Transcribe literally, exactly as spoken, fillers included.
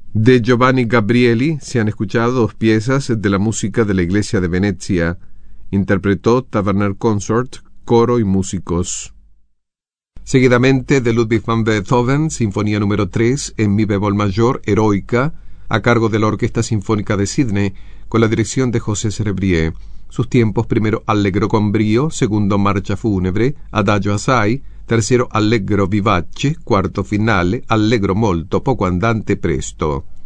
De Giovanni Gabrieli se han escuchado dos piezas de la música de la Iglesia de Venecia. Interpretó Taverner Consort, coro y músicos. Seguidamente de Ludwig van Beethoven, Sinfonía número tres en mi bemol mayor, Heroica, a cargo de la Orquesta Sinfónica de Sídney, con la dirección de José Cerebrier. Sus tiempos: primero Allegro con brío, segundo Marcha fúnebre, Adagio assai, tercero Allegro vivace, cuarto finale, Allegro molto, poco andante presto.